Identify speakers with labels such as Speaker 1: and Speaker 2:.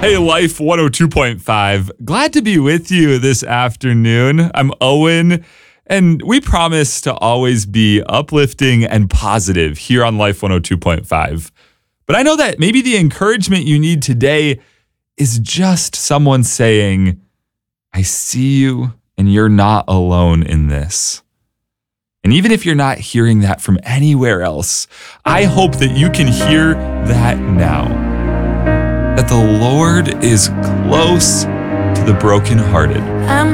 Speaker 1: Hey, Life 102.5. Glad to be with you this afternoon. I'm Owen, and we promise to always be uplifting and positive here on Life 102.5. But I know that maybe the encouragement you need today is just someone saying, I see you and you're not alone in this. And even if you're not hearing that from anywhere else, I hope that you can hear that now. That the Lord is close to the brokenhearted.